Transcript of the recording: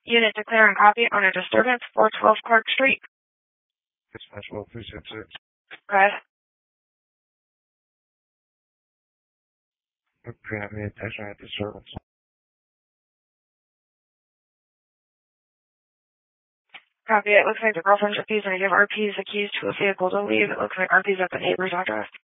Unit declaring copy on a disturbance, 412 Clark Street. Dispatch 136. Okay. Okay, I mean attention at disturbance. Copy. It looks like the girlfriend's refusing to give RPs the keys to a vehicle to leave. It looks like RP's at the neighbor's address.